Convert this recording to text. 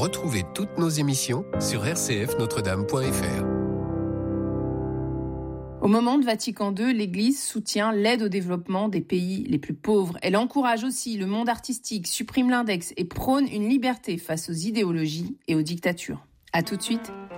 Retrouvez toutes nos émissions sur rcfnotredame.fr. Au moment de Vatican II, l'Église soutient l'aide au développement des pays les plus pauvres. Elle encourage aussi le monde artistique, supprime l'index et prône une liberté face aux idéologies et aux dictatures. À tout de suite.